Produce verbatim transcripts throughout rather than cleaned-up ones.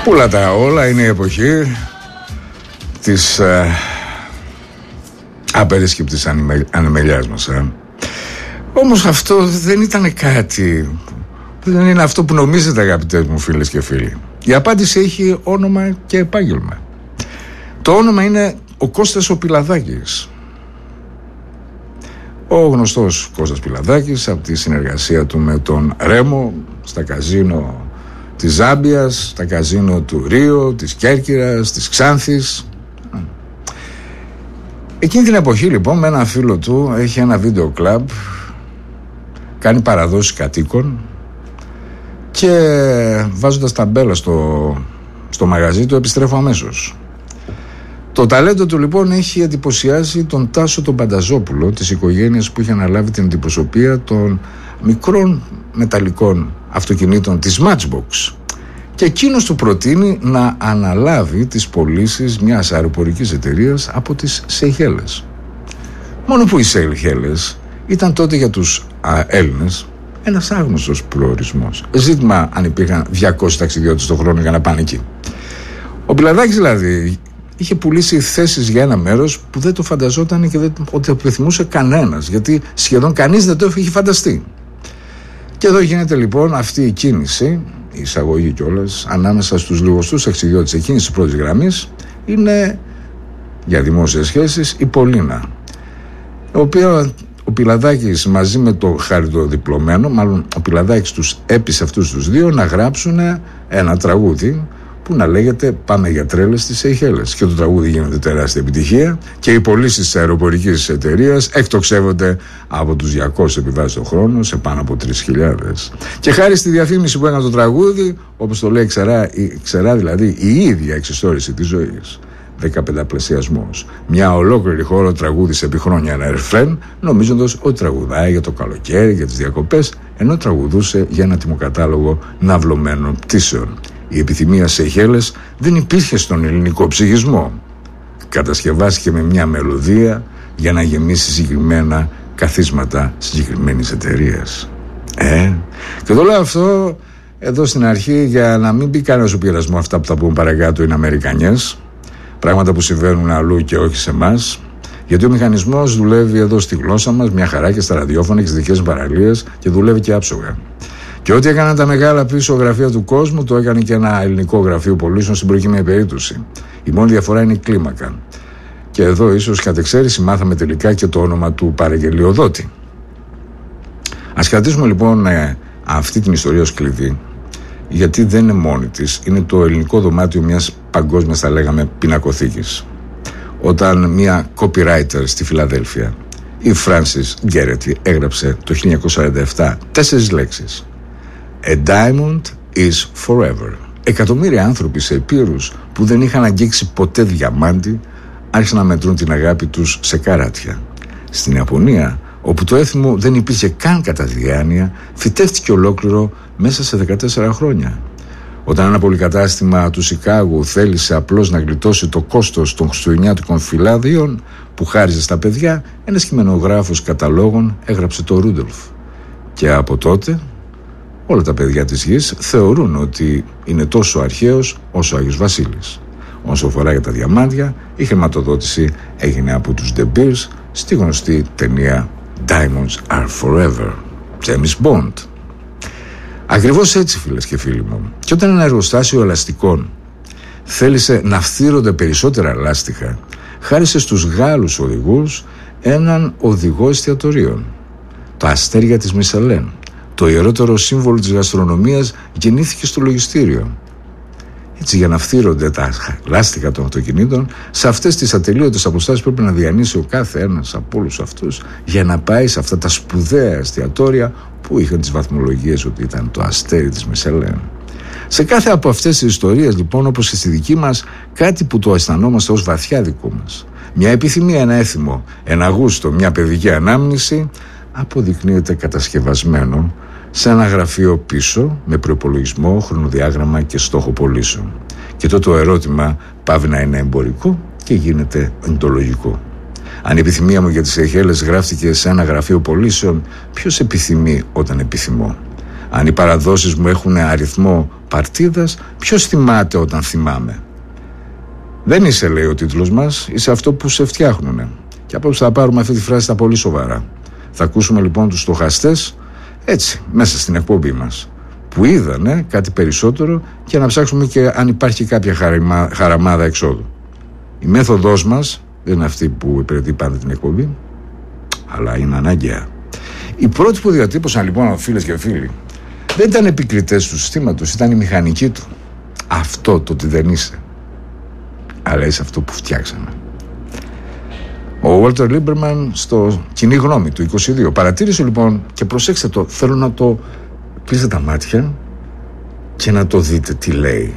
Πούλα τα όλα, είναι η εποχή της ε, απερίσκεπτης ανεμελιάς μας. Ε. Όμως αυτό δεν ήταν κάτι, δεν είναι αυτό που νομίζετε, αγαπητές μου φίλες και φίλοι. Η απάντηση έχει όνομα και επάγγελμα. Το όνομα είναι ο Κώστας ο Πιλαδάκης. Ο γνωστός Κώστας Πιλαδάκης, από τη συνεργασία του με τον Ρέμο στα καζίνο της Ζάμπιας, στα καζίνο του Ρίο, της Κέρκυρας, της Ξάνθης. Εκείνη την εποχή λοιπόν με ένα φίλο του έχει ένα βίντεο κλαμπ, κάνει παραδόσεις κατοίκων και βάζοντας ταμπέλα στο, στο μαγαζί του επιστρέφω αμέσως. Το ταλέντο του λοιπόν έχει εντυπωσιάσει τον Τάσο τον Πανταζόπουλο της οικογένειας που είχε αναλάβει την αντιπροσωπεία των μικρών μεταλλικών αυτοκινήτων της Matchbox, και εκείνος του προτείνει να αναλάβει τις πωλήσεις μιας αεροπορικής εταιρείας από τις Σεϊχέλες. Μόνο που οι Σεϊχέλες ήταν τότε για τους α, Έλληνες ένας άγνωστος προορισμός. Ζήτημα αν υπήρχαν διακόσιοι ταξιδιώτες το χρόνο για να πάνε εκεί. Ο Πιλαδάκης δηλαδή είχε πουλήσει θέσεις για ένα μέρος που δεν το φανταζόταν και δεν το επιθυμούσε κανένας, γιατί σχεδόν κανείς δεν το είχε φανταστεί. Και εδώ γίνεται λοιπόν αυτή η κίνηση, η εισαγωγή κιόλας, ανάμεσα στους λιγοστούς ταξιδιώτες εκείνης της πρώτης γραμμής είναι για δημόσιες σχέσεις η Πολίνα, η οποία ο Πιλαδάκης μαζί με το χαριτοδιπλωμένο, μάλλον ο Πιλαδάκης τους έπεισε αυτούς τους δύο να γράψουν ένα τραγούδι που να λέγεται «Πάμε για τρέλες στις Σεϊχέλες». Και το τραγούδι γίνεται τεράστια επιτυχία και οι πωλήσεις της αεροπορικής εταιρείας εκτοξεύονται από τους διακόσιους επιβάσεις το χρόνο σε πάνω από τρεις χιλιάδες. Και χάρη στη διαφήμιση που έκανε το τραγούδι, όπως το λέει ξερά, ξερά δηλαδή η ίδια εξιστόρηση της ζωής, δεκαπενταπλασιασμός, μια ολόκληρη χώρα τραγούδισε επί χρόνια ένα ρεφρέν, νομίζοντας ότι τραγουδάει για το καλοκαίρι, για τις διακοπές, ενώ τραγουδούσε για ένα τιμοκατάλογο ναυλωμένων πτήσεων. Η επιθυμία Σεϊχέλες δεν υπήρχε στον ελληνικό ψυχισμό. Κατασκευάστηκε με μια μελωδία για να γεμίσει συγκεκριμένα καθίσματα συγκεκριμένης εταιρείας. Ε, και το λέω αυτό εδώ στην αρχή για να μην μπει κανένας ο πειρασμό. Αυτά που θα πούμε παρακάτω είναι αμερικανιές, πράγματα που συμβαίνουν αλλού και όχι σε εμάς. Γιατί ο μηχανισμός δουλεύει εδώ στη γλώσσα μας μια χαρά και στα ραδιόφωνα και στις δικές μας παραλίες και δουλεύει και άψογα. Και ό,τι έκαναν τα μεγάλα πίσω γραφεία του κόσμου, το έκανε και ένα ελληνικό γραφείο πωλήσεων στην προκειμένη περίπτωση. Η μόνη διαφορά είναι η κλίμακα. Και εδώ ίσως κατ' εξαίρεση μάθαμε τελικά και το όνομα του παραγγελιοδότη. Ας κρατήσουμε λοιπόν ε, αυτή την ιστορία ως κλειδί, γιατί δεν είναι μόνη της. Είναι το ελληνικό δωμάτιο μιας παγκόσμιας, θα λέγαμε, πινακοθήκης. Όταν μια copywriter στη Φιλαδέλφια, η Frances Gerety, έγραψε το χίλια εννιακόσια σαράντα επτά τέσσερις λέξεις. A diamond is forever. Εκατομμύρια άνθρωποι σε επίρους που δεν είχαν αγγίξει ποτέ διαμάντι άρχισαν να μετρούν την αγάπη τους σε καράτια. Στην Ιαπωνία, όπου το έθιμο δεν υπήρχε καν κατά διάνοια, φυτεύτηκε ολόκληρο μέσα σε δεκατέσσερα χρόνια. Όταν ένα πολυκατάστημα του Σικάγου θέλησε απλώς να γλιτώσει το κόστος των χριστουγεννιάτικων φυλάδιων που χάριζε στα παιδιά, ένας κειμενογράφος καταλόγων έγραψε το Ρούντολφ. Και από τότε όλα τα παιδιά της γης θεωρούν ότι είναι τόσο αρχαίος όσο ο Άγιος Βασίλης. Όσο αφορά για τα διαμάντια, η χρηματοδότηση έγινε από τους De Beers στη γνωστή ταινία Diamonds are Forever, James Bond. Ακριβώς έτσι, φίλες και φίλοι μου. Και όταν ένα εργοστάσιο ελαστικών θέλησε να φθύρονται περισσότερα λάστιχα, χάρισε στους Γάλλους οδηγούς έναν οδηγό εστιατορίων. Τα αστέρια της Μισελέν, το ιερότερο σύμβολο της γαστρονομίας, γεννήθηκε στο λογιστήριο. Έτσι, για να φθύρονται τα λάστιχα των αυτοκινήτων, σε αυτές τις ατελείωτες αποστάσεις πρέπει να διανύσει ο κάθε ένας από όλους αυτούς για να πάει σε αυτά τα σπουδαία εστιατόρια που είχαν τις βαθμολογίες ότι ήταν το αστέρι της Μισελέν. Σε κάθε από αυτές τις ιστορίες, λοιπόν, όπως και στη δική μας, κάτι που το αισθανόμαστε ως βαθιά δικό μας, μια επιθυμία, ένα έθιμο, ένα γούστο, μια παιδική ανάμνηση, αποδεικνύεται κατασκευασμένο σε ένα γραφείο πίσω με προϋπολογισμό, χρονοδιάγραμμα και στόχο πωλήσεων. Και τότε το ερώτημα πάβει να είναι εμπορικό και γίνεται εντολογικό. Αν η επιθυμία μου για τις Σεϊχέλες γράφτηκε σε ένα γραφείο πωλήσεων, ποιος επιθυμεί όταν επιθυμώ? Αν οι παραδόσεις μου έχουν αριθμό παρτίδας, ποιος θυμάται όταν θυμάμαι? Δεν είσαι, λέει ο τίτλος μας, είσαι αυτό που σε φτιάχνουνε. Και απόψε θα πάρουμε αυτή τη φράση στα πολύ σοβαρά. Θα ακούσουμε λοιπόν τους στοχαστές έτσι, μέσα στην εκπομπή μας, που είδανε κάτι περισσότερο, και να ψάξουμε και αν υπάρχει κάποια χαριμα, χαραμάδα εξόδου. Η μέθοδός μας δεν είναι αυτή που υπηρετεί πάντα την εκπομπή, αλλά είναι αναγκαία. Οι πρώτοι που διατύπωσαν λοιπόν, φίλες και φίλοι, δεν ήταν επικριτές του συστήματος, ήταν η μηχανική του. Αυτό το ότι δεν είσαι, αλλά είσαι αυτό που φτιάξαμε. Ο Walter Lieberman στο Κοινή Γνώμη του είκοσι δύο παρατήρησε λοιπόν, και προσέξτε το, θέλω να το κλείσετε τα μάτια και να το δείτε τι λέει.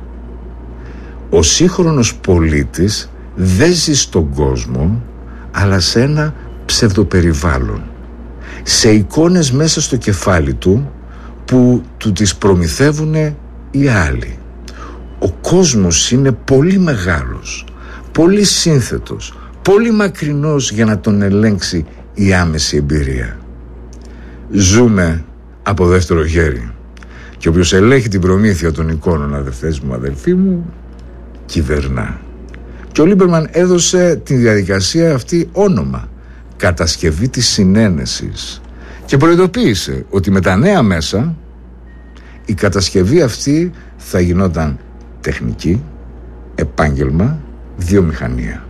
Ο σύγχρονος πολίτης δεν ζει στον κόσμο, αλλά σε ένα ψευδοπεριβάλλον, σε εικόνες μέσα στο κεφάλι του που του τις προμηθεύουν οι άλλοι. Ο κόσμος είναι πολύ μεγάλος, πολύ σύνθετος, πολύ μακρινός για να τον ελέγξει η άμεση εμπειρία. Ζούμε από δεύτερο χέρι, και όποιος ελέγχει την προμήθεια των εικόνων, αδερφές μου, αδελφοί μου, κυβερνά. Και ο Λίμπερμαν έδωσε τη διαδικασία αυτή όνομα, κατασκευή της συνένεσης, και προειδοποίησε ότι με τα νέα μέσα η κατασκευή αυτή θα γινόταν τεχνική, επάγγελμα, βιομηχανία.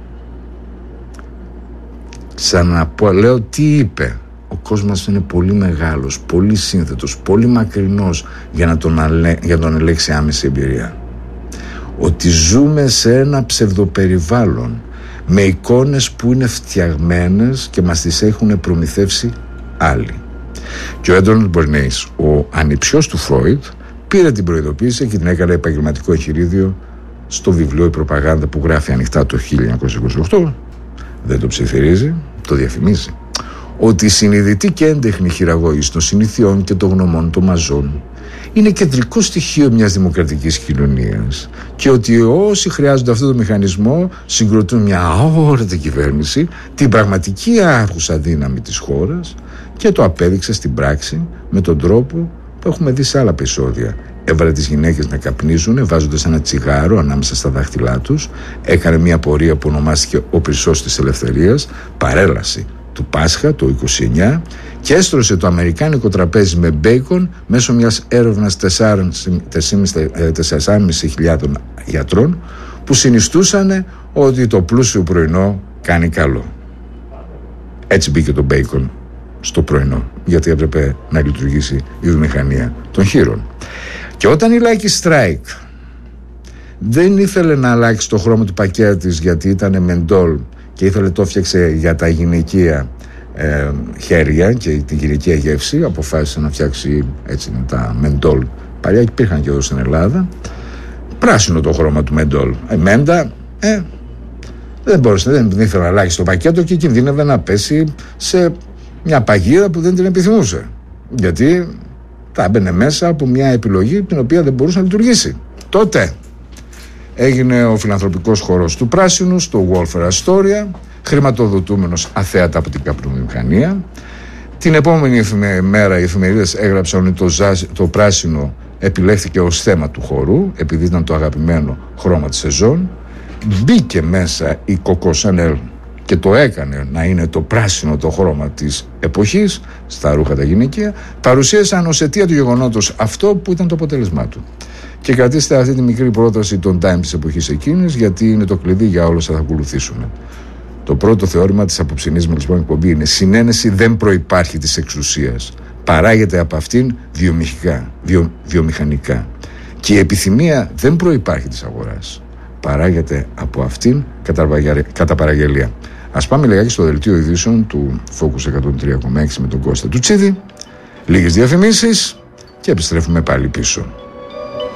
Ξαναπολέω τι είπε. Ο κόσμος είναι πολύ μεγάλος, πολύ σύνθετος, πολύ μακρινός για να τον, αλέ... για τον ελέγξει άμεση εμπειρία. Ότι ζούμε σε ένα ψευδοπεριβάλλον με εικόνες που είναι φτιαγμένες και μας τις έχουν προμηθεύσει άλλοι. Και ο Έντρον Μπερνέης, ο ανιψιός του Φρόιντ, πήρε την προειδοποίηση και την έκανε επαγγελματικό εγχειρίδιο στο βιβλίο «Η Προπαγάνδα», που γράφει ανοιχτά το χίλια εννιακόσια είκοσι οκτώ. Δεν το ψιθυρίζει, το διαφημίζει. Ότι η συνειδητή και έντεχνη χειραγώγηση των συνηθιών και των γνωμών των μαζών είναι κεντρικό στοιχείο μιας δημοκρατικής κοινωνίας, και ότι όσοι χρειάζονται αυτό το μηχανισμό συγκροτούν μια αόρατη κυβέρνηση, την πραγματική άρχουσα δύναμη της χώρας, και το απέδειξε στην πράξη με τον τρόπο που έχουμε δει σε άλλα επεισόδια. Έβαλε τις γυναίκες να καπνίζουν βάζοντας ένα τσιγάρο ανάμεσα στα δάχτυλά τους, έκανε μια πορεία που ονομάστηκε ο Πυρσός της Ελευθερίας, παρέλαση του Πάσχα το είκοσι εννιά, και έστρωσε το αμερικάνικο τραπέζι με μπέικον μέσω μιας έρευνας τεσσάρων και μισό χιλιάδων γιατρών που συνιστούσαν ότι το πλούσιο πρωινό κάνει καλό. Έτσι μπήκε το μπέικον στο πρωινό, γιατί έπρεπε να λειτουργήσει η βιομηχανία των χείρων. Και όταν η Lucky Strike δεν ήθελε να αλλάξει το χρώμα του πακέτου της, γιατί ήταν μεντόλ και ήθελε το φτιάξε για τα γυναικεία ε, χέρια και τη γυναικεία γεύση, αποφάσισε να φτιάξει έτσι τα μεντόλ. Παλιά υπήρχαν και εδώ στην Ελλάδα. Πράσινο το χρώμα του μεντόλ. Η μέντα ε, δεν μπορούσε, δεν ήθελε να αλλάξει το πακέτο και κινδύνευε να πέσει σε μια παγίδα που δεν την επιθυμούσε, γιατί θα έμπαινε μέσα από μια επιλογή την οποία δεν μπορούσε να λειτουργήσει. Τότε έγινε ο φιλανθρωπικός χορός του πράσινου στο Welfare Astoria, χρηματοδοτούμενος αθέατα από την καπνομηχανία. Την επόμενη μέρα οι εφημερίδες έγραψαν ότι το, ζάζ, το πράσινο επιλέχθηκε ως θέμα του χορού, επειδή ήταν το αγαπημένο χρώμα της σεζόν. Μπήκε μέσα η Coco Chanel και το έκανε να είναι το πράσινο το χρώμα της εποχής στα ρούχα τα γυναικεία. Παρουσίασαν ως αιτία του γεγονότος αυτό που ήταν το αποτέλεσμά του. Και κρατήστε αυτή τη μικρή πρόταση των Time της εποχής εκείνης, γιατί είναι το κλειδί για όλα όσα θα ακολουθήσουν. Το πρώτο θεώρημα της απόψινής μας λοιπόν εκπομπή είναι: συνένεση δεν προϋπάρχει της εξουσίας. Παράγεται από αυτήν βιομηχανικά, βιο, βιομηχανικά. Και η επιθυμία δεν προϋπάρχει της αγοράς. Παράγεται από αυτήν κατά παραγγελία. Ας πάμε λιγάκι στο δελτίο ειδήσεων του Focus εκατόν τρία κόμμα έξι με τον Κώστα Τουτσίδη. Λίγες διαφημίσεις και επιστρέφουμε πάλι πίσω.